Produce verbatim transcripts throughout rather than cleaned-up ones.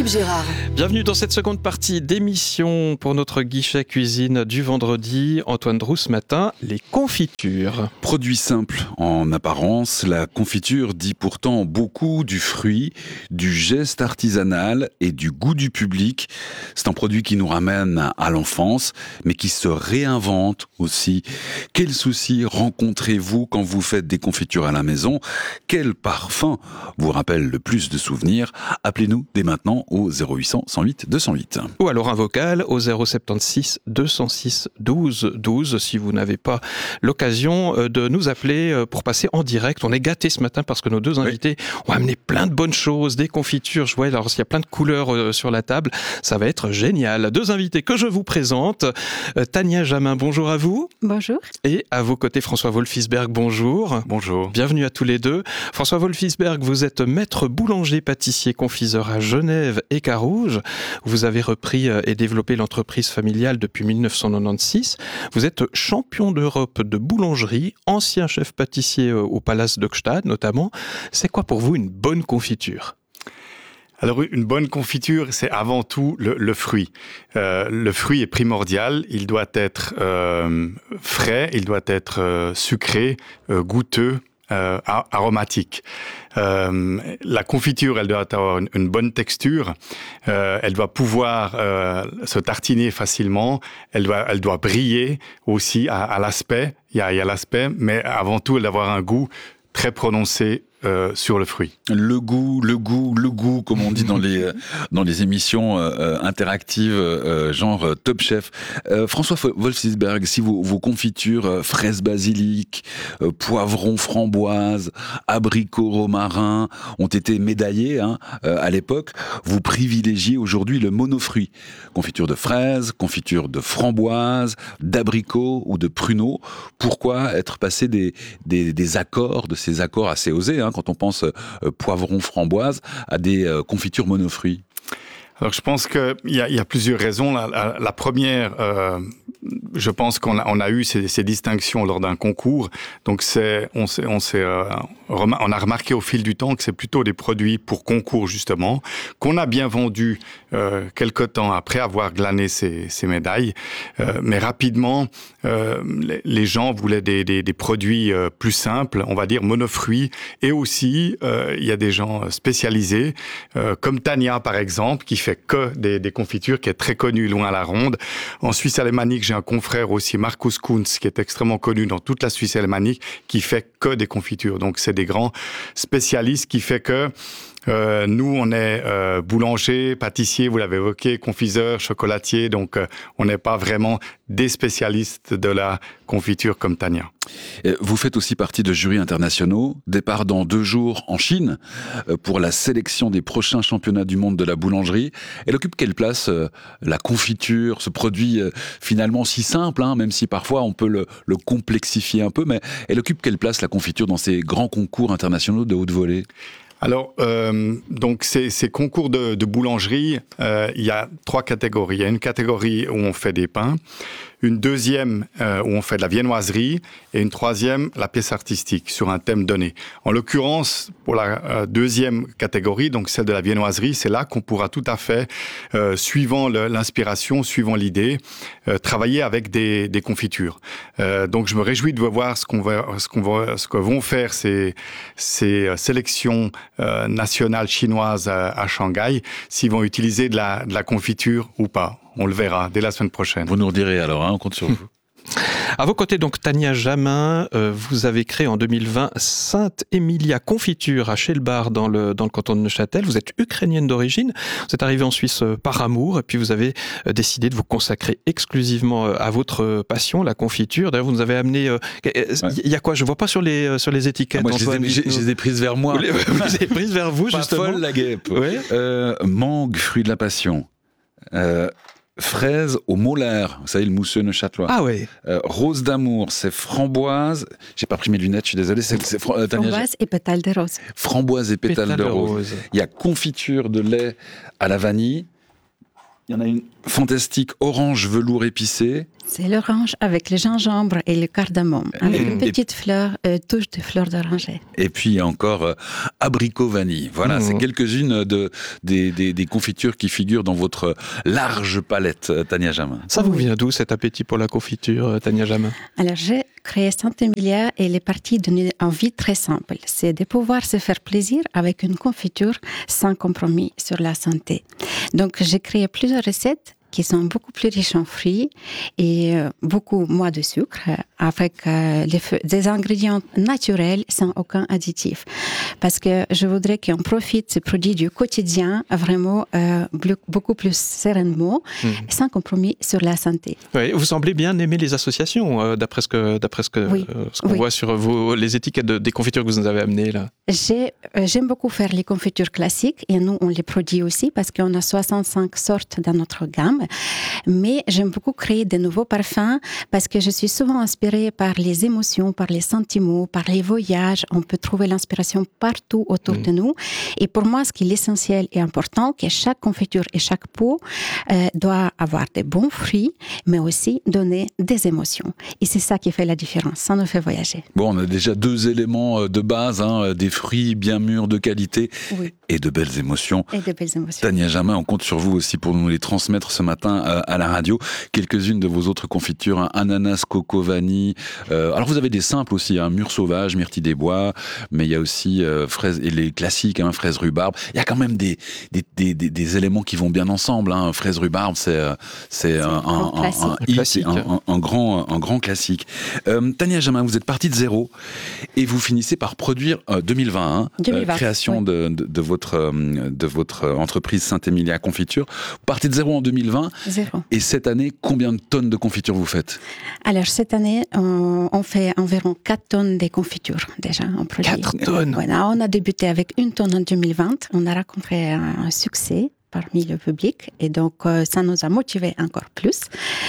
Philippe Gérard. Bienvenue dans cette seconde partie d'émission pour notre guichet cuisine du vendredi. Antoine Drou ce matin, les confitures. Produit simple en apparence, la confiture dit pourtant beaucoup du fruit, du geste artisanal et du goût du public. C'est un produit qui nous ramène à l'enfance, mais qui se réinvente aussi. Quels soucis rencontrez-vous quand vous faites des confitures à la maison ? Quel parfum vous rappelle le plus de souvenirs ? Appelez-nous dès maintenant au zéro huit cents, cent huit, deux cent huit. Ou alors un vocal au zéro soixante-seize, deux cent six, douze, douze si vous n'avez pas l'occasion de nous appeler pour passer en direct. On est gâtés ce matin parce que nos deux invités oui. ont amené plein de bonnes choses, des confitures. Je vois, alors s'il y a plein de couleurs sur la table, ça va être génial. Deux invités que je vous présente. Tania Jamin, bonjour à vous. Bonjour. Et à vos côtés, François Wolfisberg, bonjour. Bonjour. Bienvenue à tous les deux. François Wolfisberg, vous êtes maître boulanger, pâtissier, confiseur à Genève et Carouge. Vous avez repris et développé l'entreprise familiale depuis dix-neuf cent quatre-vingt-seize. Vous êtes champion d'Europe de boulangerie, ancien chef pâtissier au Palace de Gstaad notamment. C'est quoi pour vous une bonne confiture ? Alors une bonne confiture, c'est avant tout le, le fruit. Euh, le fruit est primordial, il doit être euh, frais, il doit être euh, sucré, euh, goûteux, euh, aromatique. Euh, la confiture, elle doit avoir une, une bonne texture, euh, elle doit pouvoir euh, se tartiner facilement, elle doit, elle doit briller aussi à, à l'aspect, il y a, il y a l'aspect, mais avant tout, elle doit avoir un goût très prononcé Euh, sur le fruit. Le goût, le goût, le goût, comme on dit dans les euh, dans les émissions euh, interactives, euh, genre euh, Top Chef. Euh, François Wolfisberg, si vos, vos confitures euh, fraises basilic, euh, poivrons framboise, abricots romarin ont été médaillées hein, euh, à l'époque, vous privilégiez aujourd'hui le monofruit. Confiture de fraises, confiture de framboise, d'abricots ou de pruneaux. Pourquoi être passé des des, des accords, de ces accords assez osés hein, quand on pense euh, poivron framboise, à des euh, confitures monofruits? Alors je pense qu'il y a, il y a plusieurs raisons. La, la, la première, euh, je pense qu'on a, on a eu ces, ces distinctions lors d'un concours. Donc c'est, on, s'est, on, s'est, euh, remar- on a remarqué au fil du temps que c'est plutôt des produits pour concours justement, qu'on a bien vendus euh, quelque temps après avoir glané ces, ces médailles. Euh, mais rapidement, euh, les, les gens voulaient des, des, des produits euh, plus simples, on va dire monofruits. Et aussi, euh, il y a des gens spécialisés, euh, comme Tania par exemple, qui fait que des, des confitures, qui est très connu loin à la ronde. En Suisse alémanique, j'ai un confrère aussi, Markus Kunz, qui est extrêmement connu dans toute la Suisse alémanique, qui fait que des confitures. Donc, c'est des grands spécialistes qui fait que Euh, nous, on est euh, boulanger, pâtissier, vous l'avez évoqué, confiseur, chocolatier, donc euh, on n'est pas vraiment des spécialistes de la confiture comme Tania. Vous faites aussi partie de jurys internationaux, départ dans deux jours en Chine pour la sélection des prochains championnats du monde de la boulangerie. Elle occupe quelle place, euh, la confiture, ce produit euh, finalement si simple, hein, même si parfois on peut le, le complexifier un peu, mais elle occupe quelle place la confiture dans ces grands concours internationaux de haute volée ? Alors, euh, donc ces, ces concours de, de boulangerie, euh, il y a trois catégories. Il y a une catégorie où on fait des pains, une deuxième euh, où on fait de la viennoiserie et une troisième, la pièce artistique, sur un thème donné. En l'occurrence, pour la euh, deuxième catégorie, donc celle de la viennoiserie, c'est là qu'on pourra tout à fait, euh, suivant le, l'inspiration, suivant l'idée, euh, travailler avec des, des confitures. Euh, donc je me réjouis de voir ce qu'on va, ce qu'on va, ce que vont faire ces, ces sélections euh, nationales chinoises à, à Shanghai, s'ils vont utiliser de la, de la confiture ou pas. On le verra dès la semaine prochaine. Vous nous redirez alors, hein, on compte sur vous. À vos côtés, donc, Tania Jamin, euh, vous avez créé en deux mille vingt Sainte-Emilia Confiture à Chelbar dans le, dans le canton de Neuchâtel. Vous êtes ukrainienne d'origine, vous êtes arrivée en Suisse euh, par amour et puis vous avez euh, décidé de vous consacrer exclusivement euh, à votre euh, passion, la confiture. D'ailleurs, vous nous avez amené... Il euh, ouais. y a quoi? Je ne vois pas sur les, euh, sur les étiquettes. Ah, moi, je les, ai, je les ai prises vers moi. Vous les, vous les avez prises vers vous, pas justement. Folle la guêpe. Ouais. Euh, mangue, fruit de la passion. Euh, Fraise au molaire, vous savez, le mousseux neuchâtelois. Ah ouais. Euh, rose d'amour, c'est framboise. J'ai pas pris mes lunettes, je suis désolé. C'est, c'est fr- euh, Tania, framboise et pétales de rose. Framboise et pétales, pétales de, de rose. rose. Il y a confiture de lait à la vanille. Il y en a une fantastique, orange velours épicé. C'est l'orange avec le gingembre et le cardamome, avec Et- une petite fleur, euh, touche de fleur d'oranger. Et puis il y a encore euh, abricot vanille. Voilà, Mmh. c'est quelques-unes de, des, des, des confitures qui figurent dans votre large palette, euh, Tania Jamin. Ça vous Oui. vient d'où cet appétit pour la confiture, euh, Tania Jamin? Alors, j'ai créé Saint-Emilia et elle est partie d'une envie très simple. C'est de pouvoir se faire plaisir avec une confiture sans compromis sur la santé. Donc, j'ai créé plusieurs recettes qui sont beaucoup plus riches en fruits et euh, beaucoup moins de sucre, euh, avec euh, les feu- des ingrédients naturels sans aucun additif. Parce que je voudrais qu'on profite de ces produits du quotidien vraiment euh, blu- beaucoup plus sereinement, Mmh. sans compromis sur la santé. Oui, vous semblez bien aimer les associations, euh, d'après ce que, d'après ce que, Oui. euh, ce qu'on Oui. voit sur vos, les étiquettes de- des confitures que vous nous avez amenées là. J'ai, euh, j'aime beaucoup faire les confitures classiques et nous, on les produit aussi parce qu'on a soixante-cinq sortes dans notre gamme. Mais j'aime beaucoup créer de nouveaux parfums parce que je suis souvent inspirée par les émotions, par les sentiments, par les voyages. On peut trouver l'inspiration partout autour Mmh. de nous. Et pour moi, ce qui est l'essentiel et important, que chaque confiture et chaque pot euh, doit avoir des bons fruits, mais aussi donner des émotions. Et c'est ça qui fait la différence. Ça nous fait voyager. Bon, on a déjà deux éléments euh, de base, hein, des fruits bien mûrs de qualité Oui. et de belles émotions. Et de belles émotions. Tania Jamin, on compte sur vous aussi pour nous les transmettre ce matin euh, à la radio. Quelques-unes de vos autres confitures, hein, ananas, coco, vanille. Euh, alors vous avez des simples aussi, hein, mûre sauvage, myrtille des bois, mais il y a aussi euh, fraises et les classiques, hein, fraises rhubarbe. Il y a quand même des des, des, des, des éléments qui vont bien ensemble. Hein. Fraises rhubarbe, c'est euh, c'est un, un un, classique. un, Un hit, classique. c'est un, un, un grand un grand classique. Euh, Tania Jamin, vous êtes partie de zéro et vous finissez par produire euh, deux mille vingt, hein, deux mille vingt, création oui. de, de, de votre euh, de votre entreprise Saint-Emilia Confiture. Vous partez de zéro en deux mille vingt. Zéro. Et cette année, combien de tonnes de confiture vous faites? Alors, cette année, on, on fait environ quatre tonnes de confitures, déjà, en produit. quatre tonnes. Voilà, on a débuté avec une tonne en deux mille vingt. On a rencontré un succès parmi le public et donc euh, ça nous a motivés encore plus.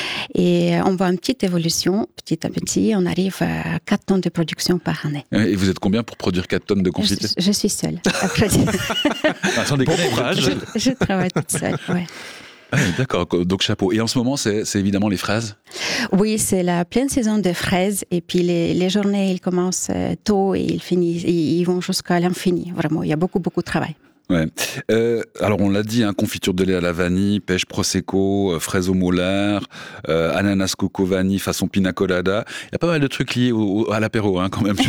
Et on voit une petite évolution, petit à petit, on arrive à quatre tonnes de production par année. Et vous êtes combien pour produire quatre tonnes de Je, confiture? je suis seule à produire. Ah, sans déconner, Bon vous êtes courage. toute seule. Je travaille toute seule, ouais. Ah, d'accord, donc chapeau. Et en ce moment, c'est c'est évidemment les fraises? Oui, c'est la pleine saison des fraises et puis les, les journées, ils commencent euh, tôt et ils finissent, ils, ils vont jusqu'à l'infini. Vraiment, il y a beaucoup, beaucoup de travail. Ouais. Euh, alors on l'a dit, hein, confiture de lait à la vanille, pêche prosecco, euh, fraise au molaire, euh, ananas coco vanille façon pina colada. Il y a pas mal de trucs liés au, au, à l'apéro, hein, quand même.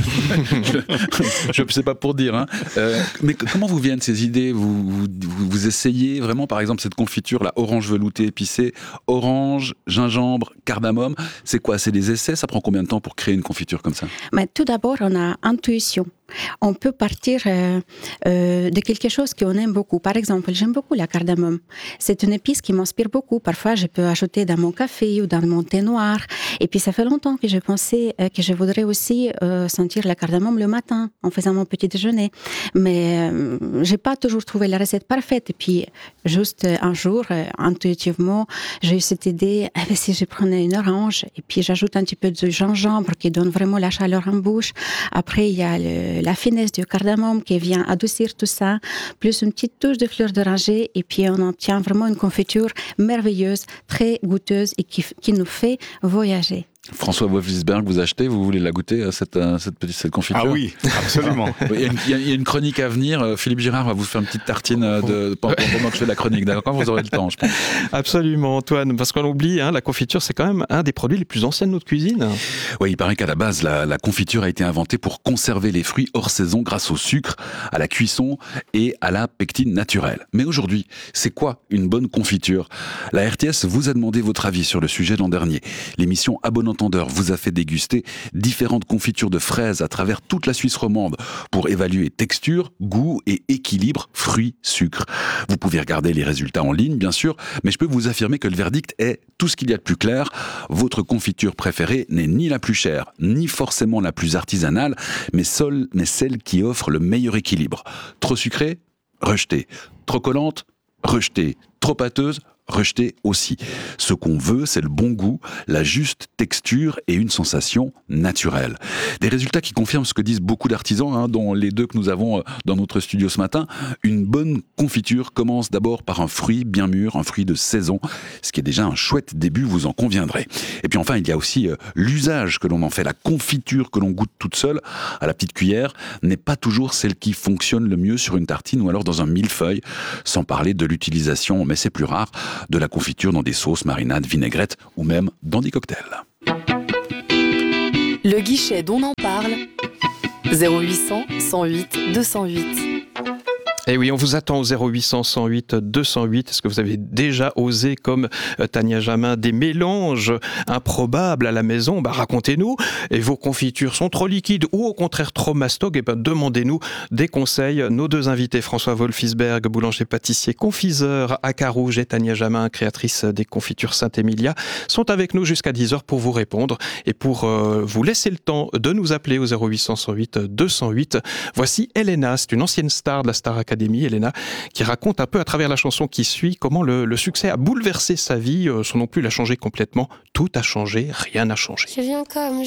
Je ne sais pas pour dire. Hein. Euh, mais comment vous viennent ces idées? vous, vous, vous essayez vraiment, par exemple, cette confiture, la orange veloutée épicée, orange, gingembre, cardamome. C'est quoi? C'est des essais? Ça prend combien de temps pour créer une confiture comme ça? Mais tout d'abord, on a intuition. On peut partir euh, euh, de quelque chose qu'on aime beaucoup. Par exemple, j'aime beaucoup la cardamome. C'est une épice qui m'inspire beaucoup. Parfois, je peux ajouter dans mon café ou dans mon thé noir. Et puis, ça fait longtemps que je pensais euh, que je voudrais aussi euh, sentir la cardamome le matin en faisant mon petit déjeuner. Mais euh, j'ai pas toujours trouvé la recette parfaite. Et puis, juste euh, un jour, euh, intuitivement, j'ai eu cette idée, eh bien, si je prenais une orange et puis j'ajoute un petit peu de gingembre qui donne vraiment la chaleur en bouche. Après, il y a le, la finesse du cardamome qui vient adoucir tout ça, plus une petite touche de fleur d'oranger, et puis on obtient vraiment une confiture merveilleuse, très goûteuse et qui, qui nous fait voyager. François Wolfsberg, vous achetez, vous voulez la goûter, cette, cette petite cette confiture? Ah oui, absolument. Il y, a une, il y a une chronique à venir. Philippe Girard va vous faire une petite tartine de, pendant que je fais la chronique. D'accord, vous aurez le temps, je pense. Absolument, Antoine, parce qu'on oublie, hein, la confiture, c'est quand même un des produits les plus anciens de notre cuisine. Oui, il paraît qu'à la base, la, la confiture a été inventée pour conserver les fruits hors saison grâce au sucre, à la cuisson et à la pectine naturelle. Mais aujourd'hui, c'est quoi une bonne confiture? La R T S vous a demandé votre avis sur le sujet l'an dernier. L'émission À bon entendeur vous a fait déguster différentes confitures de fraises à travers toute la Suisse romande pour évaluer texture, goût et équilibre fruits-sucre. Vous pouvez regarder les résultats en ligne, bien sûr, mais je peux vous affirmer que le verdict est tout ce qu'il y a de plus clair. Votre confiture préférée n'est ni la plus chère, ni forcément la plus artisanale, mais, seule, mais celle qui offre le meilleur équilibre. Trop sucrée? Rejetée. Trop collante? Rejetée. Trop pâteuse? rejeter aussi. Ce qu'on veut, c'est le bon goût, la juste texture et une sensation naturelle. Des résultats qui confirment ce que disent beaucoup d'artisans, hein, dont les deux que nous avons dans notre studio ce matin. Une bonne confiture commence d'abord par un fruit bien mûr, un fruit de saison, ce qui est déjà un chouette début, vous en conviendrez. Et puis enfin, il y a aussi euh, l'usage que l'on en fait. La confiture que l'on goûte toute seule, à la petite cuillère, n'est pas toujours celle qui fonctionne le mieux sur une tartine ou alors dans un millefeuille, sans parler de l'utilisation, mais c'est plus rare, de la confiture dans des sauces, marinades, vinaigrettes ou même dans des cocktails. Le guichet dont on en parle, zéro huit cent, cent huit, deux cent huit. Eh oui, on vous attend au zéro huit cent, cent huit, deux cent huit. Est-ce que vous avez déjà osé, comme Tania Jamin, des mélanges improbables à la maison? Bah, racontez-nous. Et vos confitures sont trop liquides ou au contraire trop mastogues? Eh ben, demandez-nous des conseils. Nos deux invités, François Wolfisberg, boulanger-pâtissier, confiseur à Carouge, et Tania Jamin, créatrice des confitures Saint-Émilia, sont avec nous jusqu'à dix heures pour vous répondre et pour euh, vous laisser le temps de nous appeler au zéro huit cent, cent huit, deux cent huit. Voici Elena, c'est une ancienne star de la Star Academy. Elena, qui raconte un peu à travers la chanson qui suit comment le, le succès a bouleversé sa vie, euh, sans non plus la changer complètement. Tout a changé, rien n'a changé. Je viens comme